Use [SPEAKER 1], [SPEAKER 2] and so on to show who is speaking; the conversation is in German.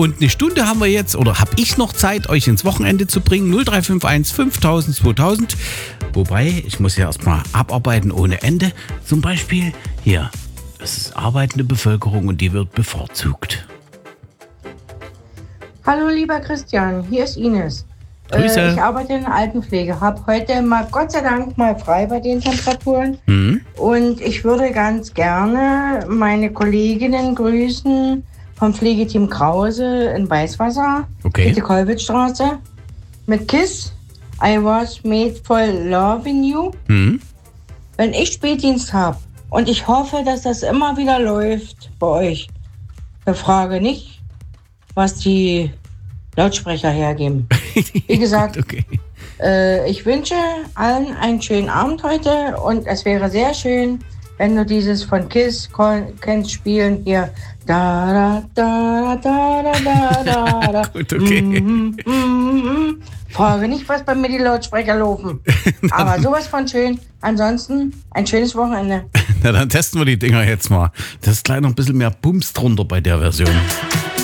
[SPEAKER 1] Und eine Stunde haben wir jetzt, oder habe ich noch Zeit, euch ins Wochenende zu bringen. 0351 5000 2000. Wobei, ich muss ja erstmal abarbeiten ohne Ende. Zum Beispiel hier, das ist arbeitende Bevölkerung und die wird bevorzugt.
[SPEAKER 2] Hallo lieber Christian, hier ist Ines.
[SPEAKER 1] Grüße.
[SPEAKER 2] Ich arbeite in der Altenpflege, habe heute mal Gott sei Dank mal frei bei den Temperaturen. Und ich würde ganz gerne meine Kolleginnen grüßen vom Pflegeteam Krause in Weißwasser,
[SPEAKER 1] Okay.
[SPEAKER 2] Kolwitzstraße, mit Kiss, I was made for loving you. Wenn ich Spätdienst habe und ich hoffe, dass das immer wieder läuft bei euch, frage nicht, was die Lautsprecher hergeben. Wie gesagt,
[SPEAKER 1] Okay.
[SPEAKER 2] Ich wünsche allen einen schönen Abend heute und es wäre sehr schön, wenn du dieses von Kiss kennst spielen hier. Da da da da da da da.
[SPEAKER 1] Gut, okay.
[SPEAKER 2] Frage nicht, was bei mir die Lautsprecher laufen. Aber sowas von schön. Ansonsten ein schönes Wochenende.
[SPEAKER 1] Na, dann testen wir die Dinger jetzt mal. Das ist gleich noch ein bisschen mehr Bums drunter bei der Version.